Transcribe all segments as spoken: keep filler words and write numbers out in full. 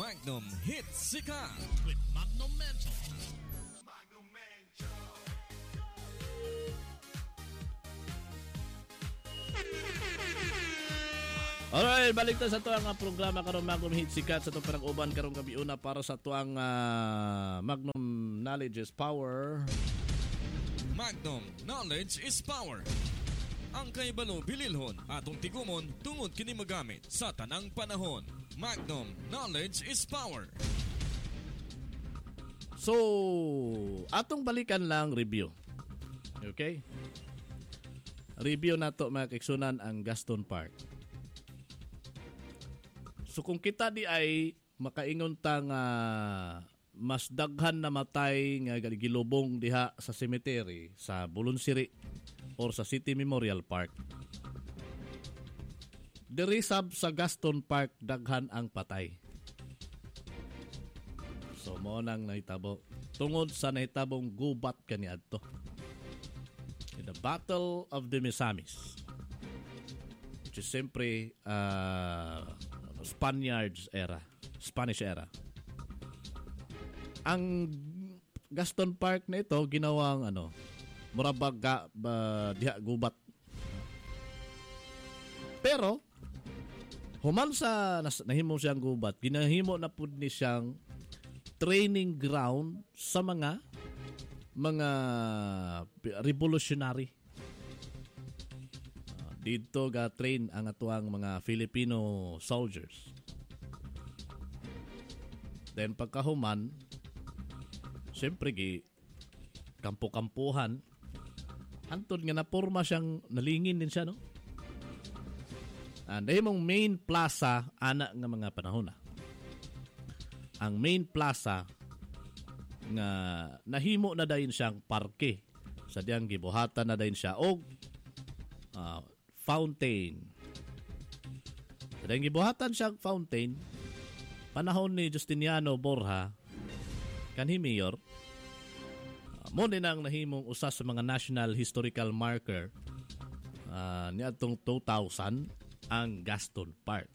Magnum Hits Sikat with Magnum Menthol. Magnum Menthol. Alright, balik na sa ito ang programa karong Magnum Hits Sikat sa ito parang uban karong gabi una para sa ito ang uh, Magnum Knowledge is Power. Magnum Knowledge is Power. Ang kaibalo bililhon atong tigumon tungod kini magamit sa tanang panahon. Magnum Knowledge is Power. So, atong balikan lang review. Okay? Review na to mga kiksunan ang Gaston Park. So kung kita di ay makaingon tang uh, mas daghan na matay nga gilubong diha sa cemetery sa Bulonsiri or sa City Memorial Park. Diri sab sa Gaston Park daghan ang patay. So mo nang nahitabo tungod sa nahitabong gubat kaniadto. In the Battle of the Misamis, which is siyempre uh, Spaniards era, Spanish era. Ang Gaston Park na ito ginawang ano, murabag ka ba, diha gubat. Pero human sa nas, nahimo siyang gubat, ginahimo na pud ni siyang training ground sa mga mga revolutionary. Dito ga train ang atuang mga Filipino soldiers. Then pagkahuman, siyempre gi kampo-kampuhan, antod nga naporma siyang nalingin din siya, no? And dahil mong main plaza, anak nga mga panahon na. Ang main plaza nga nahimo na dayon siyang parke. Sa diyang gibuhatan na dayon siya og uh, fountain. Sa diyang gibuhatan siyang fountain, panahon ni Justiniano Borja, kanhi mayor, uh, mo din ang nahimong usa sa mga national historical marker uh, niadtong two thousand ang Gaston Park.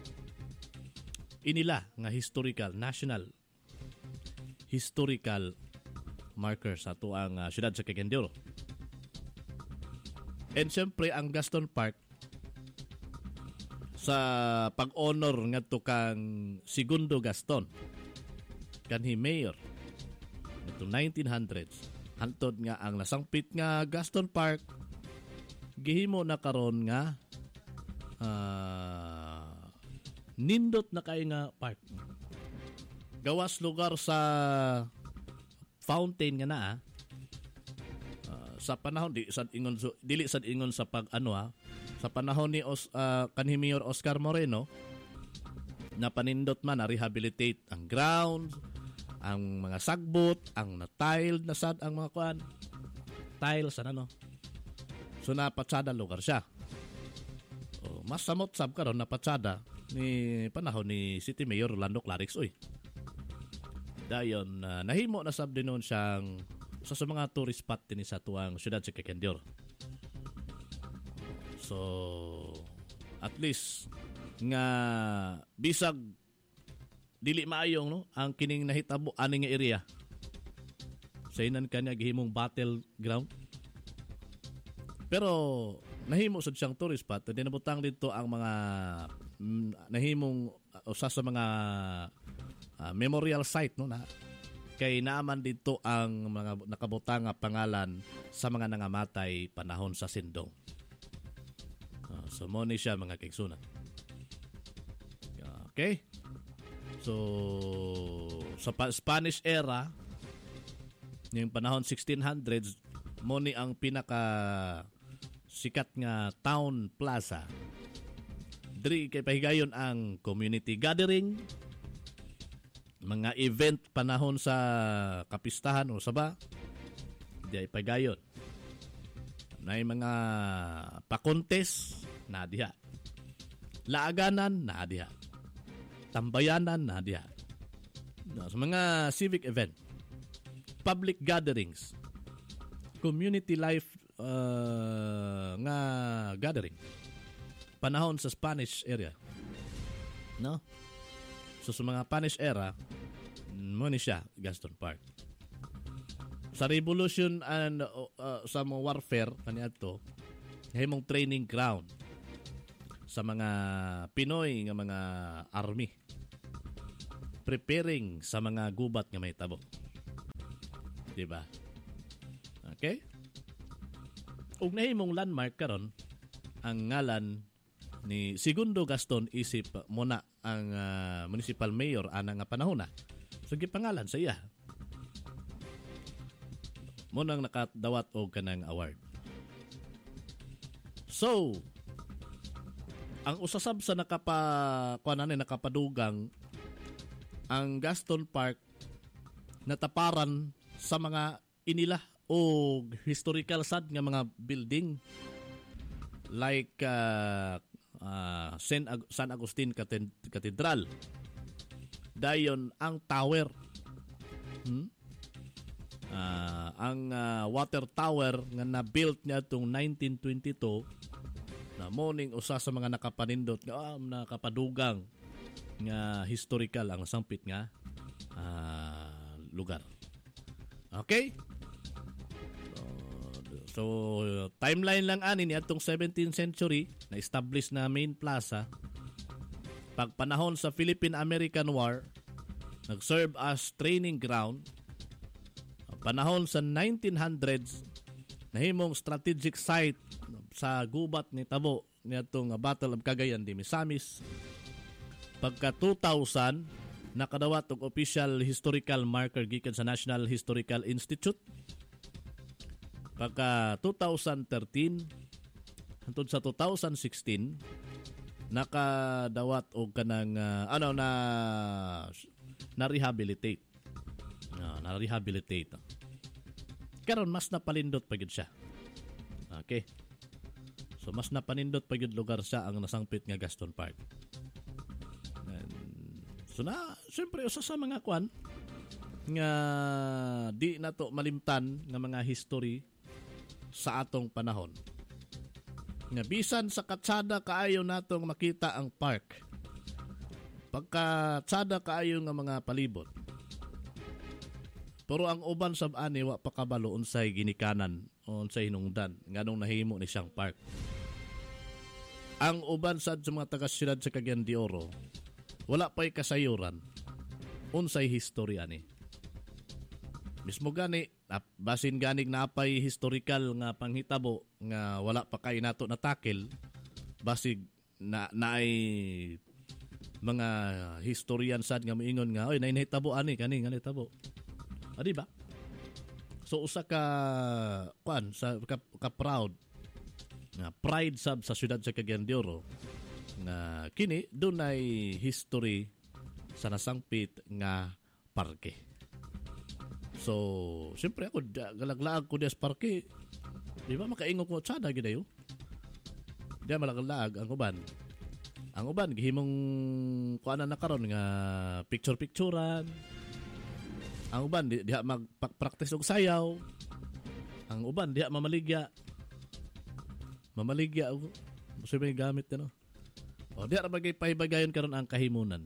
Inila nga historical, national historical marker sa ito ang uh, siyudad sa Quezon. And siyempre ang Gaston Park sa pag-honor nga ito kang Segundo Gaston kanhi mayor ito nineteen hundreds hantod nga ang nasangpit nga Gaston Park gihimo na karon nga uh, nindot na kay nga park. Gawas lugar sa fountain nga na ah. Uh, sa panahon di sad ingon so, dili sad ingon sa pag ano ah, sa panahon ni Os, uh, kanhi Mayor Oscar Moreno na panindot man na rehabilitate ang ground, ang mga sagbot, ang na-tiled na sad ang mga kuan. Tiles ano. So napatsada lugar siya. Oh, mas samot sab karon napatsada ni panahon ni City Mayor Rolando Clarix oy. Dayon uh, nahimo na sab din noon siyang sa, sa mga tourist spot din sa tuwang siyudad sa Quezon. So at least nga bisag dili maayong no ang kining nahitabo ani nga area. Sa inan kanya gihimong battleground. Pero nahimo sad siyang tourist spot, dinabutang dito ang mga mm, nahimong uh, usa sa mga uh, memorial site no na kay naaman dito ang mga nakabutang nga pangalan sa mga nangamatay panahon sa Sindong. Uh, so mo ni siya mga kaigsunan. Okay? So sa pa- Spanish era yung panahon sixteen hundreds mo ni ang pinaka sikat nga town plaza. Diri kay pahigayon ang community gathering, mga event panahon sa kapistahan o saba. Di ay pahigayon. Nay mga pakontes na diha. Laaganan na diha. Tambayanan na diha. Sa mga civic event, public gatherings, community life uh, nga gathering panahon sa Spanish area, no? So sa mga Spanish era, mo ni siya Gaston Park. Sa revolution and uh, uh, sa mga warfare kaniadto, himong training ground sa mga Pinoy nga mga army. Preparing sa mga gubat nga may tabo. Diba? Okay? Ug nahimong landmark karon ang ngalan ni Segundo Gaston isip muna ang uh, municipal mayor ana nga panahon na. So gipangalan sa iya. Munang nakadawat og kanang award. So, ang usasab sa nakapa kuan ani nakapadugang ang Gaston Park nataparan sa mga inila o historical sad nga mga building like uh, uh, San, Ag- San Agustin Cathedral. Dayon ang tower. Hmm? Uh, ang uh, water tower nga na-built niya itong nineteen twenty-two na morning usa sa mga nakapanindot nga ah, nakapadugang nga historical ang sampit nga uh, lugar. Okay? So, so timeline lang ani ni atong seventeenth century na establish na main plaza. Pagpanahon sa Philippine-American War, nag-serve as training ground. Panahon sa nineteen hundreds, nahimong strategic site sa gubat ni Tabo niadtong Battle of Cagayan de Misamis. Pagka two thousand, nakadawat og official historical marker gikan sa National Historical Institute. Pagka twenty thirteen hangtod sa twenty sixteen, nakadawat og kanang uh, ano na na rehabilitate. Uh, na rehabilitate. Karon mas napalindot pa gyud siya. Okay. So mas napanindot pa gyud lugar siya ang nasangpit nga Gaston Park. And, so na syempre usa sa mga kwan nga di nato malimtan nga mga history sa atong panahon. Nga bisan sa katsada kaayo natong makita ang park. Pagka tsada kaayo nga mga palibot. Pero ang uban sab ani wa pa kabalo unsay ginikanan o unsay hinungdan nganong nahimo ni siyang park. Ang uban sad sa mga taga-siyudad sa Cagayan de Oro wala pay kasayuran unsay history ani. Mismo gani basin ganig napay historical nga panghitabo nga wala pa kay nato natakil basig na naay mga historian sad nga moingon nga oy nay nahitabo ani kani nga nahitabo. Ah, di ba? So usa ka kuan sa ka, ka proud nga pride sab sa siyudad sa Cagayan de Oro nga kini dunay history sa nasangpit nga parke. So, siyempre ako galaglaag ko des parke. Di ba makaingon ko tsada gidayo? Di malaglaag ang uban. Ang uban gihimong kuanan na karon nga picture-picturean. Ang uban di, diha magpractice og sayaw. Ang uban diha mamaligya. Mamaligya og sabi gamit ano. O diha ra bagay pahibagayon karon ang kahimunan.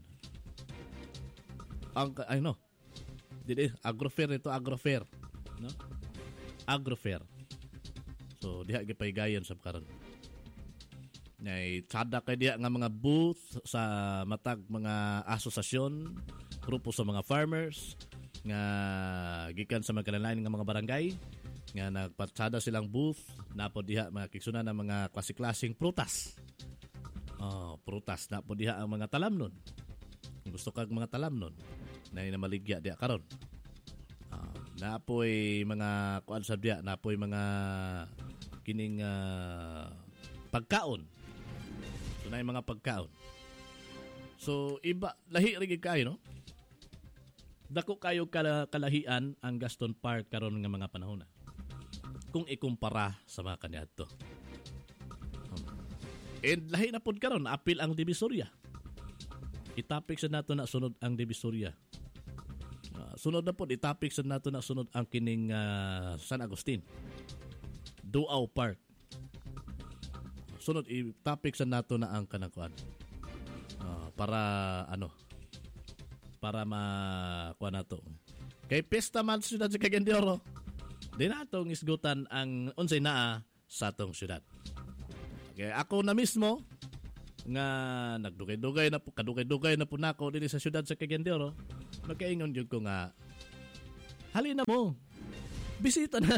Ang ay no. Dili agrofair ito agrofair, no? Agrofair. So diha gipaygayon sa karon. Nay tsada kay diha nga mga booth sa matag mga asosasyon, grupo sa mga farmers nga gikan sa magkalain nga mga barangay nga nagpatsada silang booth napo diha mga kigsunan ng mga klase-klaseng prutas. Oh, prutas na po diha ang mga talamnon. Kung gusto kag mga talamnon na inamaligya diha karon. Uh, napoy mga kuan sa diha, napoy mga kining uh, pagkaon. So na mga pagkaon. So iba lahi rig kayo no. Dako kayo kala, kalahian ang Gaston Park karon nga mga panahon na. Kung ikumpara sa mga kaniadto. Um, and lahi na pod karon apil ang Divisoria. Itapik sa nato na sunod ang Divisoria. Uh, sunod na pod itapik sa nato na sunod ang kining uh, San Agustin. Duaw Park. Sunod itapik sa nato na ang kanakuan. Uh, para ano para makuha na to. Kay pista man sa syudad sa Cagayan de Oro, di na itong isgutan ang unsay naa sa atong syudad. Okay, ako na mismo, nga nagdugay-dugay na po, kadugay-dugay na po na ako dito sa syudad sa Cagayan de Oro, magkaingon yun ko nga, halina mo, bisita na.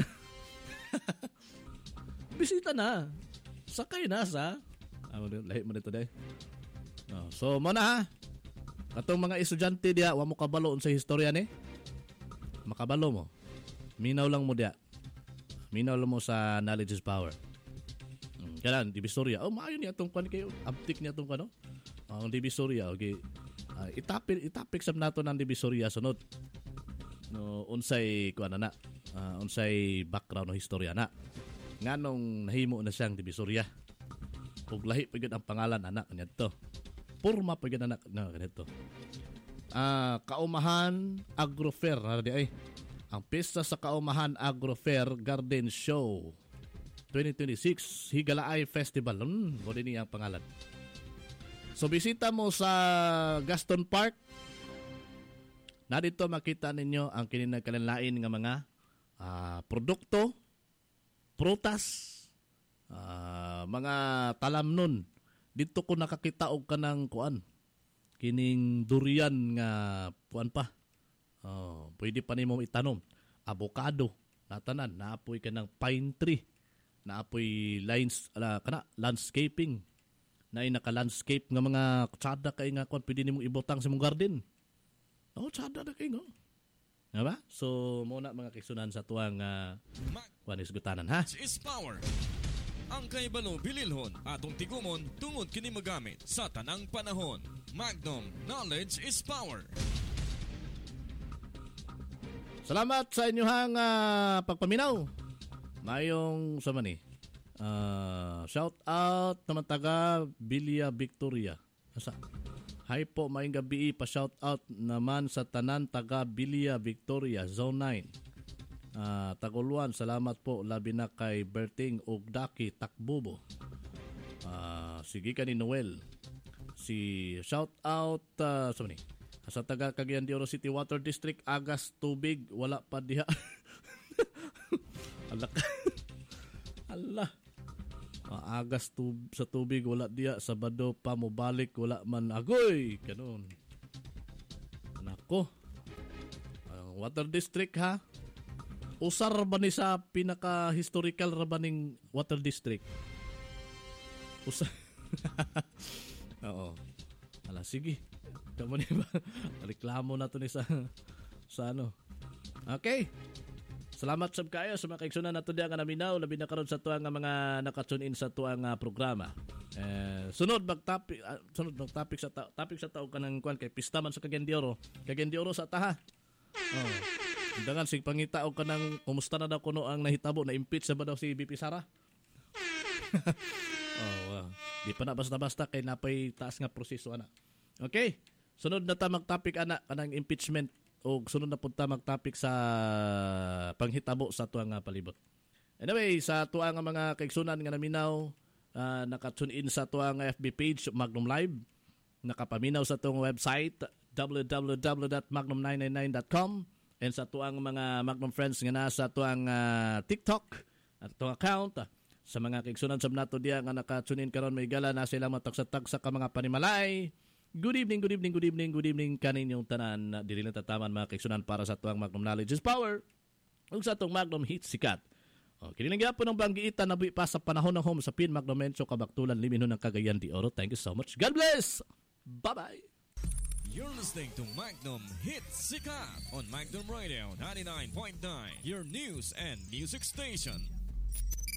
Bisita na. Sakay na sa, ano lahi mo dito day. No, so, mo na ha. Katong mga estudyante diya, wa mo kabalo sa historya ni. Makabalo mo. Minaw lang mo diya. Minaw lang mo sa knowledge is power. Hmm, kailan, Divisoria. Oh, maayon niya itong kwan kayo. Abtik niya itong kano. Ang uh, Divisoria, okay. Uh, itapik, itapik sab nato ng Divisoria sunod. No, unsay kwan na na. Uh, unsay background o historya na. Nganong nahimo na siyang Divisoria. Ug lahi pa gyud ang pangalan anak kanito. Purma pa gyud anak na kanito. Ah, uh, Kaumahan Agro Fair na di ay. Ang pista sa Kaumahan Agro Fair Garden Show twenty twenty-six Higalaay Festival. Hmm, mo din ang pangalan. So bisita mo sa Gaston Park. Na dito makita ninyo ang kininagkalanlain nga mga uh, produkto, prutas, uh, mga talamnon. Dito ko nakakita og kanang kuan. Kining durian nga puan pa. Oh, pwede pa nimo itanom. Avocado, natanan, naapoy kanang pine tree. Naapoy lines ala kana landscaping. Naay naka-landscape nga mga tsada kay nga kuan pwede nimo ibutang sa imong garden. Oh, tsada na kay ngo. Diba? So, muna mga kisunan sa tuwang uh, wanis gutanan, ha? Is power. Ang kahibalo bililhon atong tigumon tungod kini magamit sa tanang panahon. Magnum, knowledge is power. Salamat sa inyong uh, pagpaminaw. Mayong sa mani. Uh, shout out naman taga Villa Victoria. Asa? Hi po, maayong gabi, pa-shout out naman sa tanan taga Villa Victoria, Zone nine. Uh, Taguluan, salamat po, labi na kay Berting Ugdaki, Takbubo. Uh, sige ka ni Noel. Si shout out, uh, so ni, sa taga Cagayan de Oro City Water District, agas tubig, wala pa diha. Allah ka. Allah. Agas tub sa tubig wala diya, Sabado pa mo balik wala man agoy kanon. Nako, uh, water district ha, usar ba ni sa pinaka historical ra ba ning water district? Usar. Oo. Ala sige, kamo ni ba reklamo na to ni sa sa ano. Okay. Salamat sab kayo sa mga kaigsunan nato diya nga naminaw, labi na karon sa tuang nga mga nakatune in sa tuang uh, programa. Eh, sunod mag topic uh, sunod mag topic sa ta- topic sa taog kanang kwan kay pista man sa Cagayan de Oro. Cagayan de Oro sa taha. Oh. Dangan sig pangita og kanang kumusta na daw kuno ang nahitabo na impeach sa ba daw si B P Sara. Oh, wow. Di pa na basta-basta kay napay taas nga proseso ana. Okay. Sunod na ta mag topic ana kanang impeachment. O sunod na punta mag-topic sa panghitabo sa tuang uh, palibot. Anyway, sa tuang uh, mga kaigsunan nga naminaw, uh, naka-tune in sa tuang F B page, Magnum Live. Nakapaminaw sa tuang website, w w w dot magnum nine nine nine dot com. And sa tuang mga Magnum friends nga nasa tuang uh, TikTok at tuang account. Sa mga kaigsunan sa nato diya nga naka-tune in karon may gala na sila matag-satag sa ka mga panimalay. Good evening, good evening, good evening, good evening kaninyong tanan. Dili na tataman mga kaigsunan para sa tuwang Magnum Knowledge is Power. Ug sa tuwang Magnum Hit Sikat. O, kinilang gyapon ng banggiitan na pa sa panahon ng home sa Pin Magnum Mencho Kabaktulan Limino ng Cagayan de Oro. Thank you so much. God bless! Bye-bye! You're listening to Magnum Hit Sikat on Magnum Radio ninety-nine point nine, your news and music station.